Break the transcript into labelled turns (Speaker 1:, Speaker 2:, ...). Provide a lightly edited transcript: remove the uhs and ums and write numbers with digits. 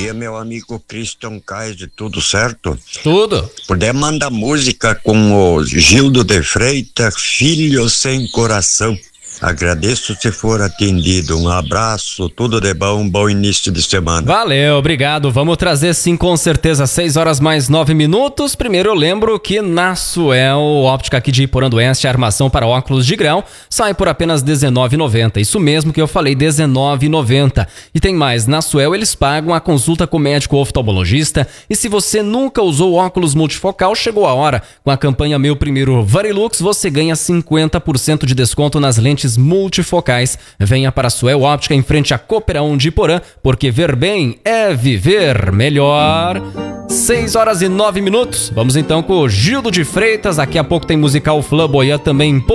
Speaker 1: dia, meu amigo Christian Kaiser, tudo certo?
Speaker 2: Tudo.
Speaker 1: Puder mandar música com o Gildo de Freitas, Filho Sem Coração. Agradeço se for atendido. Um abraço, tudo de bom, um bom início de semana.
Speaker 2: Valeu, obrigado. Vamos trazer sim, com certeza, 6h mais 9. Primeiro eu lembro que na Suel, óptica aqui de Iporanduense, a armação para óculos de grau sai por apenas R$19,90. Isso mesmo que eu falei, R$19,90. E tem mais, na Suel eles pagam a consulta com o médico oftalmologista. E se você nunca usou óculos multifocal, chegou a hora. Com a campanha Meu Primeiro Varilux, você ganha 50% de desconto nas lentes multifocais. Venha para a Suel Óptica em frente à Cooperão de Iporã, porque ver bem é viver melhor. 6h09. Vamos então com o Gildo de Freitas. Daqui a pouco tem musical Flamboyant também.